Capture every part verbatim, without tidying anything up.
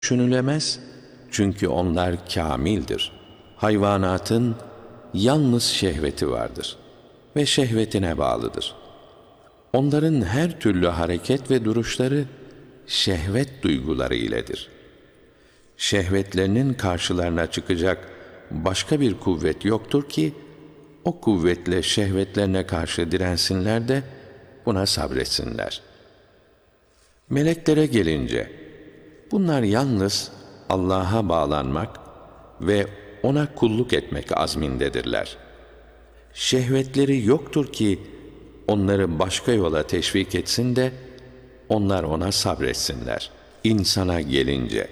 Düşünülemez çünkü onlar kâmildir. Hayvanatın yalnız şehveti vardır ve şehvetine bağlıdır. Onların her türlü hareket ve duruşları şehvet duyguları iledir. Şehvetlerinin karşılarına çıkacak başka bir kuvvet yoktur ki o kuvvetle şehvetlerine karşı dirensinler de buna sabretsinler. Meleklere gelince, bunlar yalnız Allah'a bağlanmak ve ona kulluk etmek azmindedirler. Şehvetleri yoktur ki onları başka yola teşvik etsin de onlar ona sabretsinler. İnsana gelince,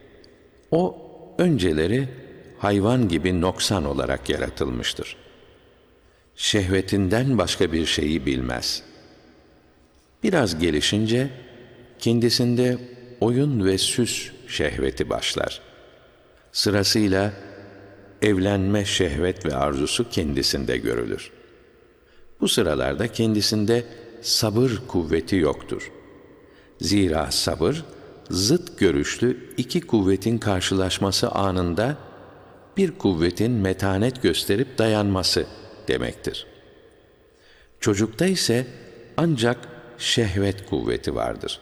o önceleri hayvan gibi noksan olarak yaratılmıştır. Şehvetinden başka bir şeyi bilmez. Biraz gelişince kendisinde oyun ve süs şehveti başlar. Sırasıyla evlenme şehvet ve arzusu kendisinde görülür. Bu sıralarda kendisinde sabır kuvveti yoktur. Zira sabır, zıt görüşlü iki kuvvetin karşılaşması anında bir kuvvetin metanet gösterip dayanması demektir. Çocukta ise ancak şehvet kuvveti vardır.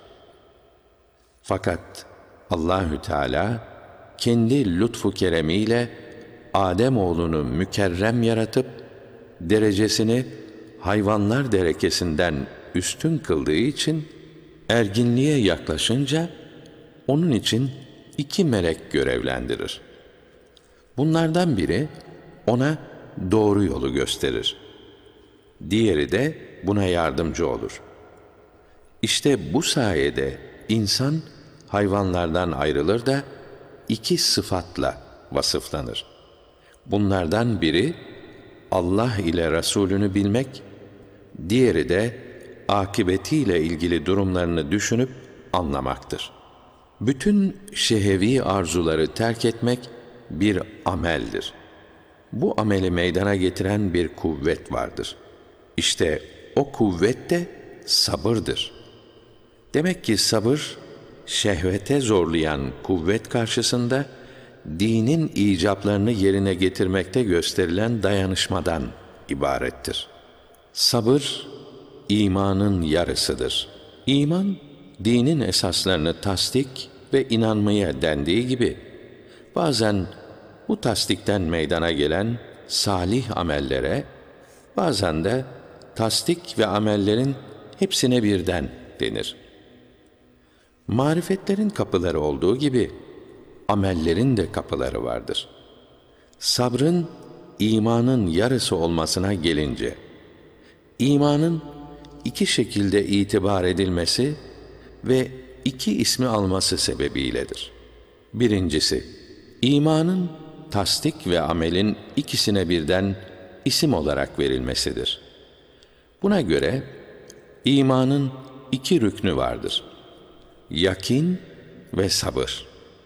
Fakat Allahü Teala kendi lütfu keremiyle Adem oğlunu mükerrem yaratıp derecesini hayvanlar derekesinden üstün kıldığı için erginliğe yaklaşınca onun için iki melek görevlendirir. Bunlardan biri ona doğru yolu gösterir. Diğeri de buna yardımcı olur. İşte bu sayede insan hayvanlardan ayrılır da iki sıfatla vasıflanır. Bunlardan biri Allah ile Resulünü bilmek, diğeri de akıbetiyle ilgili durumlarını düşünüp anlamaktır. Bütün şehevi arzuları terk etmek bir ameldir. Bu ameli meydana getiren bir kuvvet vardır. İşte o kuvvet de sabırdır. Demek ki sabır, şehvete zorlayan kuvvet karşısında dinin icaplarını yerine getirmekte gösterilen dayanışmadan ibarettir. Sabır, imanın yarısıdır. İman, dinin esaslarını tasdik ve inanmaya dendiği gibi, bazen bu tasdikten meydana gelen salih amellere, bazen de tasdik ve amellerin hepsine birden denir. Marifetlerin kapıları olduğu gibi, amellerin de kapıları vardır. Sabrın, imanın yarısı olmasına gelince, imanın iki şekilde itibar edilmesi ve iki ismi alması sebebiyledir. Birincisi, imanın tasdik ve amelin ikisine birden isim olarak verilmesidir. Buna göre imanın iki rüknü vardır: yakin ve sabır.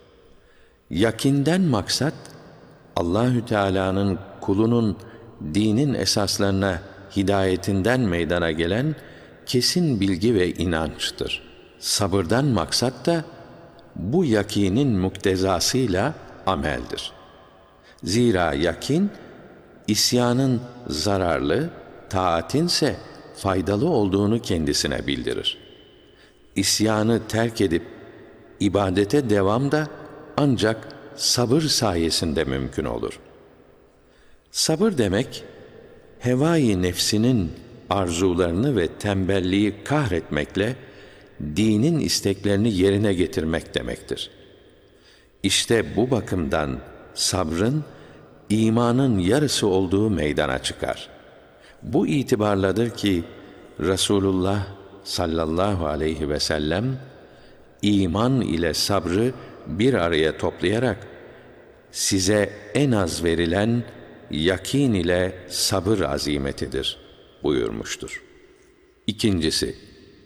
Yakinden maksat, Allahü Teala'nın kulunun dinin esaslarına hidayetinden meydana gelen kesin bilgi ve inançtır. Sabırdan maksat da bu yakinin muktezasıyla ameldir. Zira yakin, isyanın zararlı, taatinse faydalı olduğunu kendisine bildirir. İsyanı terk edip ibadete devam da ancak sabır sayesinde mümkün olur. Sabır demek, hevai nefsinin arzularını ve tembelliği kahretmekle dinin isteklerini yerine getirmek demektir. İşte bu bakımdan sabrın imanın yarısı olduğu meydana çıkar. Bu itibarladır ki Resulullah sallallahu aleyhi ve sellem iman ile sabrı bir araya toplayarak size en az verilen yakin ile sabır azimetidir buyurmuştur. İkincisi,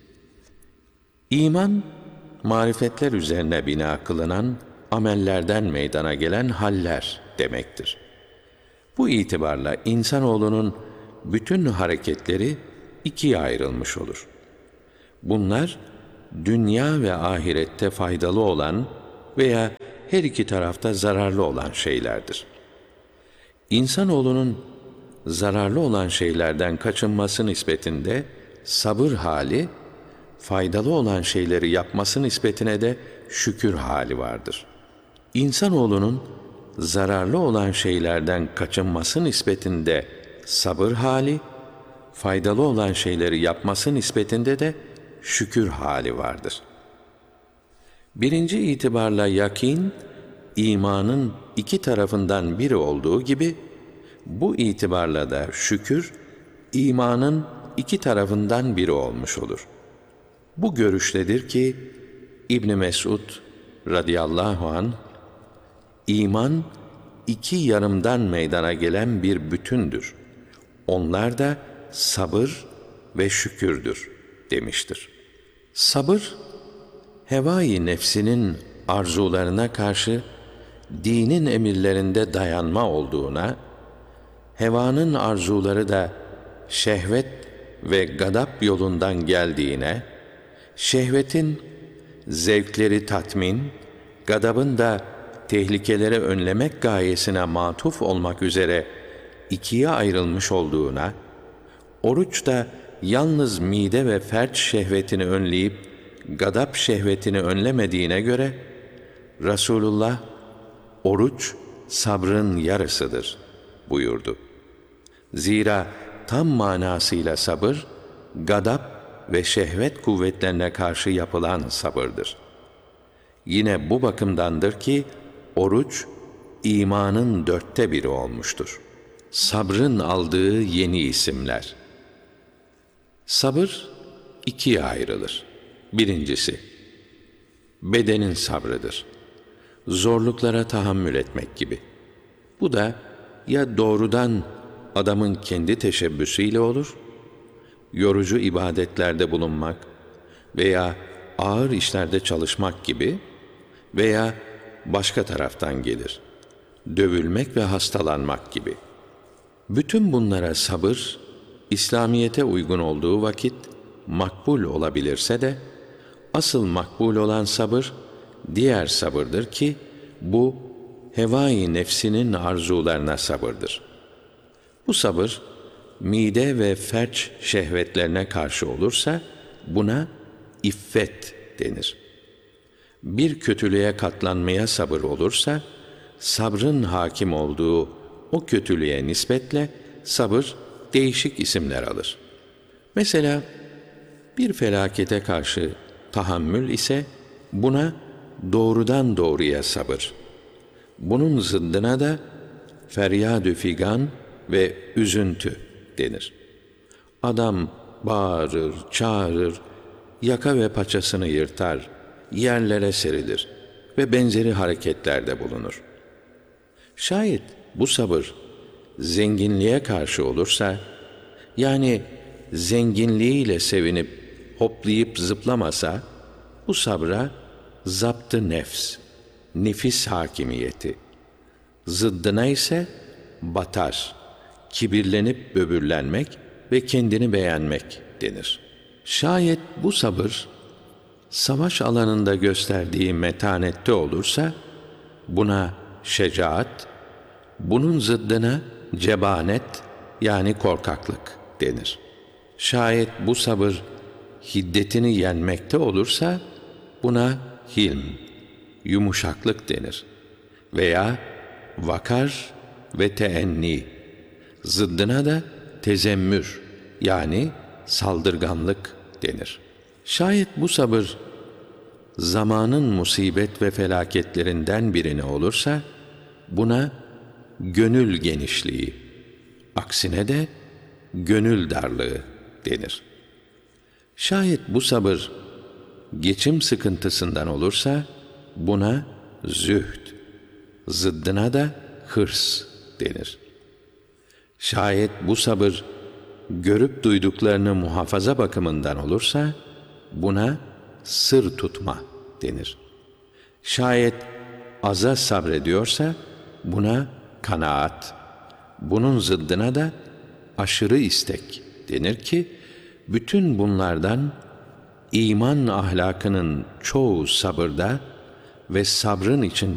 İman, marifetler üzerine bina kılınan amellerden meydana gelen haller demektir. Bu itibarla insanoğlunun bütün hareketleri ikiye ayrılmış olur. Bunlar, dünya ve ahirette faydalı olan veya her iki tarafta zararlı olan şeylerdir. İnsanoğlunun zararlı olan şeylerden kaçınması nispetinde sabır hali, faydalı olan şeyleri yapması nispetine de şükür hali vardır. İnsanoğlunun zararlı olan şeylerden kaçınması nispetinde sabır hali, faydalı olan şeyleri yapması nispetinde de şükür hali vardır. Birinci itibarla yakin, imanın iki tarafından biri olduğu gibi, bu itibarla da şükür, imanın iki tarafından biri olmuş olur. Bu görüştedir ki, İbn Mesud radıyallahu anh, iman iki yarımdan meydana gelen bir bütündür. Onlar da sabır ve şükürdür demiştir. Sabır, hevai nefsinin arzularına karşı dinin emirlerinde dayanma olduğuna, hevanın arzuları da şehvet ve gadap yolundan geldiğine, şehvetin zevkleri tatmin, gadabın da tehlikeleri önlemek gayesine matuf olmak üzere ikiye ayrılmış olduğuna, oruç da yalnız mide ve ferç şehvetini önleyip gadap şehvetini önlemediğine göre, Resulullah, oruç sabrın yarısıdır buyurdu. Zira tam manasıyla sabır, gadap ve şehvet kuvvetlerine karşı yapılan sabırdır. Yine bu bakımdandır ki, oruç, imanın dörtte biri olmuştur. Sabrın aldığı yeni isimler. Sabır ikiye ayrılır. Birincisi, bedenin sabrıdır. Zorluklara tahammül etmek gibi. Bu da ya doğrudan adamın kendi teşebbüsüyle olur, yorucu ibadetlerde bulunmak veya ağır işlerde çalışmak gibi, veya başka taraftan gelir, dövülmek ve hastalanmak gibi. Bütün bunlara sabır, İslamiyete uygun olduğu vakit makbul olabilirse de, asıl makbul olan sabır, diğer sabırdır ki, bu hevai nefsinin arzularına sabırdır. Bu sabır, mide ve ferç şehvetlerine karşı olursa, buna iffet denir. Bir kötülüğe katlanmaya sabır olursa, sabrın hakim olduğu o kötülüğe nispetle sabır değişik isimler alır. Mesela bir felakete karşı tahammül ise buna doğrudan doğruya sabır. Bunun zıddına da feryad-ü figan ve üzüntü denir. Adam bağırır, çağırır, yaka ve paçasını yırtar, yerlere serilir ve benzeri hareketlerde bulunur. Şayet bu sabır zenginliğe karşı olursa, yani zenginliğiyle sevinip hoplayıp zıplamasa, bu sabra zapt-ı nefs, nefis hakimiyeti, zıddına ise batar, kibirlenip böbürlenmek ve kendini beğenmek denir. Şayet bu sabır, savaş alanında gösterdiği metanette olursa, buna şecaat, bunun zıddına cebanet, yani korkaklık denir. Şayet bu sabır, hiddetini yenmekte olursa, buna hilm, yumuşaklık denir. Veya vakar ve teenni, zıddına da tezemmür, yani saldırganlık denir. Şayet bu sabır, zamanın musibet ve felaketlerinden birine olursa, buna gönül genişliği, aksine de gönül darlığı denir. Şayet bu sabır, geçim sıkıntısından olursa, buna zühd, zıddına da hırs denir. Şayet bu sabır, görüp duyduklarını muhafaza bakımından olursa, buna sır tutma denir. Şayet aza sabrediyorsa, buna kanaat, bunun zıddına da aşırı istek denir ki, bütün bunlardan iman ahlakının çoğu sabırda, ve sabrın için